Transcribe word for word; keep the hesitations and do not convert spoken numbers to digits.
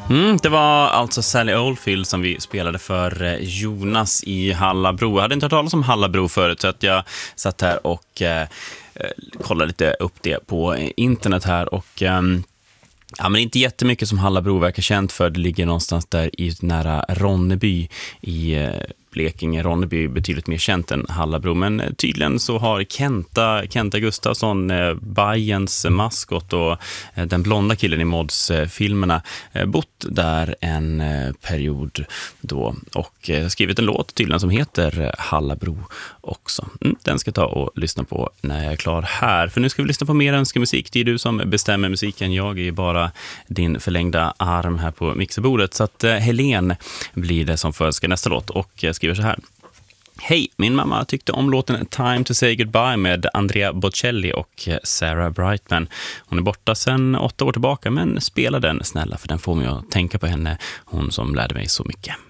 Mm, det var alltså Sally Oldfield som vi spelade för Jonas i Hallabro. Jag hade inte hört talas om Hallabro förut, så att jag satt här och eh, kollade lite upp det på internet här. Och eh, ja, men inte jättemycket som Hallabro verkar känt för. Det ligger någonstans där i nära Ronneby i eh, Blekinge. Ronneby är betydligt mer känt än Hallabro, men tydligen så har Kenta, Kenta Gustafsson, eh, Bajens maskot och eh, den blonda killen i Mods-filmerna eh, bott där en eh, period då och eh, skrivit en låt tydligen som heter eh, Hallabro också. Mm, den ska jag ta och lyssna på när jag är klar här, för nu ska vi lyssna på mer önskemusik. Det är du som bestämmer musiken, jag är bara din förlängda arm här på mixerbordet, så att eh, Helen blir det som förskar nästa låt och eh, skriver så här. Hej, min mamma tyckte om låten Time to say goodbye med Andrea Bocelli och Sarah Brightman. Hon är borta sedan åtta år tillbaka, men spelar den snälla, för den får mig att tänka på henne, hon som lärde mig så mycket.